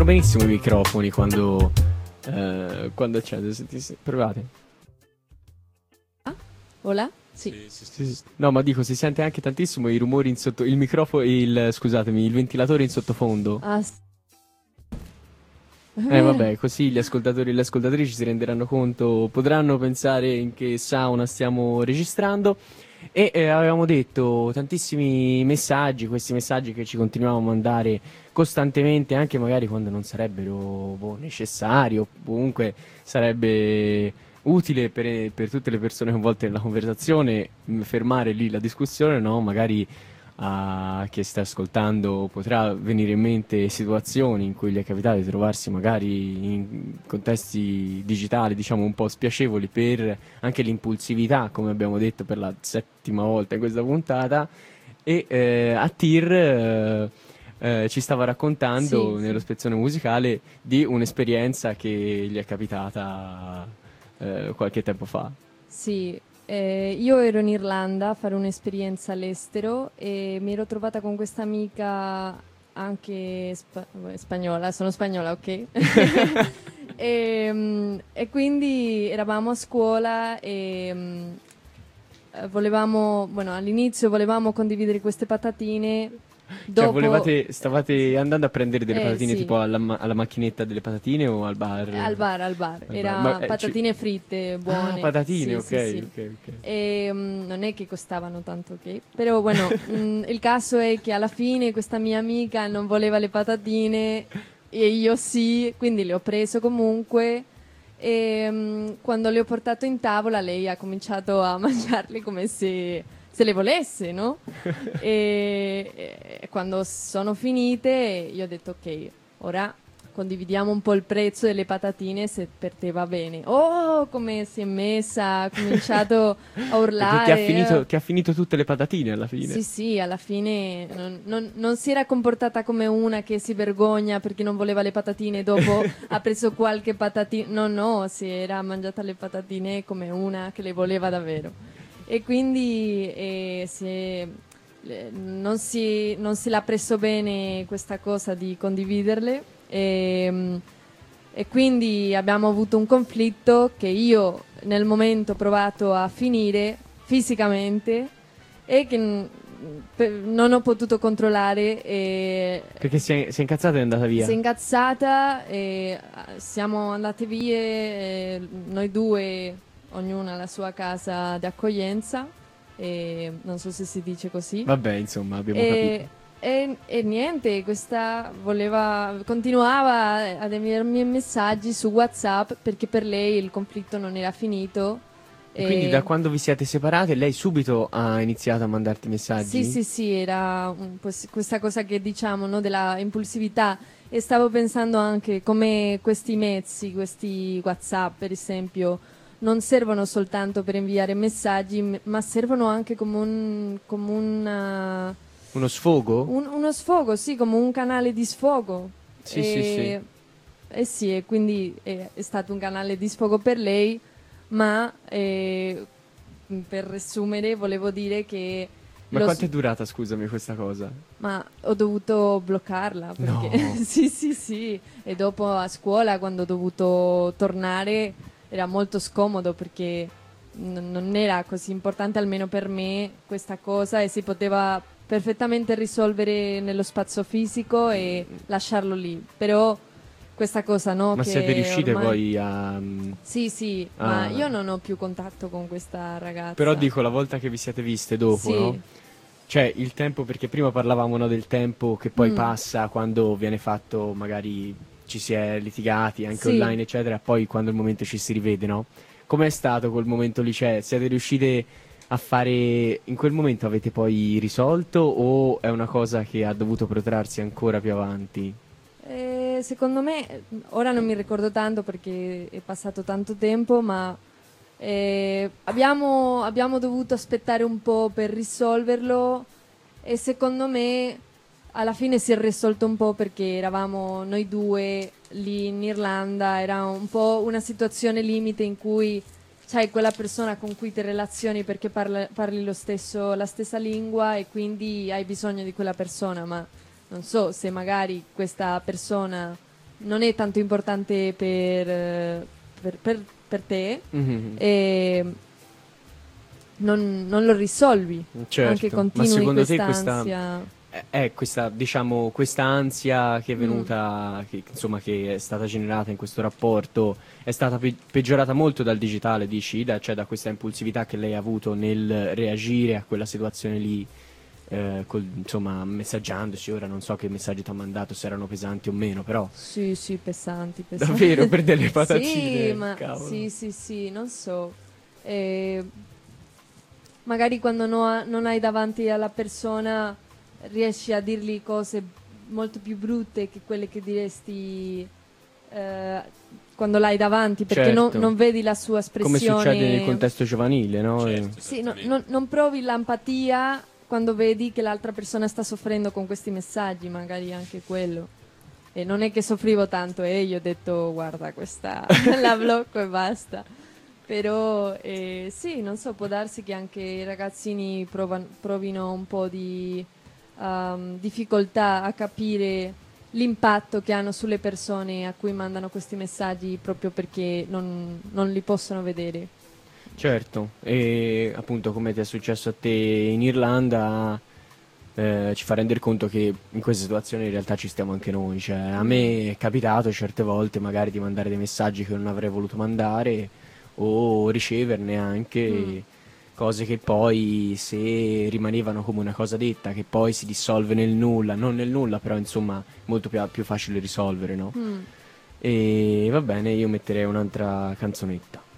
benissimo i microfoni quando accende. Provate. Hola? Sì. Sì. No, ma dico, si sente anche tantissimo i rumori in sotto. Il microfono, scusatemi, il ventilatore in sottofondo. Ah, è vero. Vabbè, così gli ascoltatori e le ascoltatrici si renderanno conto, potranno pensare in che sauna stiamo registrando. E avevamo detto tantissimi messaggi, questi messaggi che ci continuiamo a mandare costantemente, anche magari quando non sarebbero necessari o comunque sarebbe utile per tutte le persone coinvolte nella conversazione fermare lì la discussione, no? Magari a chi sta ascoltando potrà venire in mente situazioni in cui gli è capitato di trovarsi magari in contesti digitali, diciamo, un po' spiacevoli per anche l'impulsività, come abbiamo detto per la settima volta in questa puntata. E Attir ci stava Sì, raccontando nello sì. spezzone musicale di un'esperienza che gli è capitata qualche tempo fa. Sì, io ero in Irlanda a fare un'esperienza all'estero e mi ero trovata con questa amica anche spagnola, sono spagnola, ok? E quindi eravamo a scuola e volevamo, bueno, all'inizio volevamo condividere queste patatine, Cioè, dopo... stavate andando a prendere delle patatine sì. tipo alla macchinetta delle patatine o al bar? Al bar, Al bar. Ma, era patatine fritte Ah, buone, patatine, sì, ok, sì, sì. ok. E, non è che costavano tanto, ok? Però bueno, il caso è che alla fine questa mia amica non voleva le patatine e io sì, quindi le ho preso comunque. E quando le ho portato in tavola lei ha cominciato a mangiarle come se le volesse, no? E quando sono finite io ho detto ok, ora condividiamo un po' il prezzo delle patatine se per te va bene. Oh, come si è messa, ha cominciato a Perché urlare. ti ha finito tutte le patatine alla fine. Sì, sì, alla fine non si era comportata come una che si vergogna perché non voleva le patatine, dopo ha preso qualche patatina. No, no, si era mangiata le patatine come una che le voleva davvero. E quindi non si l'ha preso bene questa cosa di condividerle. E quindi abbiamo avuto un conflitto che io nel momento ho provato a finire fisicamente e che non ho potuto controllare e Perché si è incazzata e è andata si è via. incazzata e siamo andate via noi due, ognuna alla sua casa di accoglienza, e non so se si dice così. Vabbè, insomma, abbiamo E, capito. e niente, questa continuava ad inviarmi messaggi su WhatsApp perché per lei il conflitto non era finito. E quindi da E quando vi siete separate, lei subito ha iniziato a mandarti sì, messaggi? sì, sì, era un po' questa cosa che diciamo, no, della impulsività. E stavo pensando anche come questi mezzi, questi WhatsApp, per esempio, non servono soltanto per inviare messaggi, ma servono anche come Uno sfogo? uno sfogo, sì, come un canale di sfogo. Sì, sì, sì. E, e sì, e quindi è stato un canale di sfogo per lei, ma per riassumere volevo dire che Ma lo, s- quanto è durata, scusami, questa cosa? ma ho dovuto bloccarla perché No. sì, sì, sì, e dopo a scuola quando ho dovuto tornare era molto scomodo perché non era così importante almeno per me questa cosa e si poteva perfettamente risolvere nello spazio fisico e lasciarlo lì. Però questa cosa no Ma siete che riuscite ormai poi sì, sì, ma a... io non ho più contatto con questa Però ragazza. dico, la volta che vi siete viste dopo, no? Sì. Cioè, il tempo, perché prima parlavamo, no, del tempo che poi Mm. passa quando viene fatto, magari ci si è litigati anche Sì. online, eccetera, poi quando il momento ci si rivede, no? Com'è stato quel momento lì? Cioè, siete riuscite a fare... In quel momento avete poi risolto o è una cosa che ha dovuto protrarsi ancora più avanti? Secondo me, ora non mi ricordo tanto perché è passato tanto tempo, ma abbiamo dovuto aspettare un po' per risolverlo e secondo me alla fine si è risolto un po' perché eravamo noi due lì in Irlanda, era un po' una situazione limite in cui c'hai quella persona con cui ti relazioni perché parli la stessa lingua e quindi hai bisogno di quella persona, ma non so se magari questa persona non è tanto importante per te, e non lo risolvi, Certo. anche Ma continui secondo te quest'ansia. questa, diciamo, questa ansia che è venuta, che, insomma, che è stata generata in questo rapporto, è stata peggiorata molto dal digitale, dici? Cioè da questa impulsività che lei ha avuto nel reagire a quella situazione lì, insomma, messaggiandoci. Ora non so che messaggi ti ha mandato, se erano pesanti o meno, però Sì, sì, pesanti. davvero per delle Sì, patatine, ma cavolo. sì, non so. Eh, Magari quando non hai davanti alla persona riesci a dirgli cose molto più brutte che quelle che diresti eh, quando l'hai davanti, perché Certo. non vedi la sua Come succede nel espressione. contesto giovanile, no? Certo, Sì, esattamente. non provi l'empatia quando vedi che l'altra persona sta soffrendo con questi messaggi, magari anche quello. E non è che soffrivo tanto, e io ho detto guarda questa la blocco e basta. Però sì, non so, può darsi che anche i ragazzini provino un po' di difficoltà a capire l'impatto che hanno sulle persone a cui mandano questi messaggi proprio perché non li possono vedere. Certo, e appunto come ti è successo a te in Irlanda, ci fa rendere conto che in queste situazioni in realtà ci stiamo anche noi. Cioè, a me è capitato certe volte magari di mandare dei messaggi che non avrei voluto mandare o riceverne anche cose che poi, se rimanevano come una cosa detta, che poi si dissolve nel nulla, non nel nulla, però insomma molto più facile risolvere, no? E va bene, io metterei un'altra canzonetta.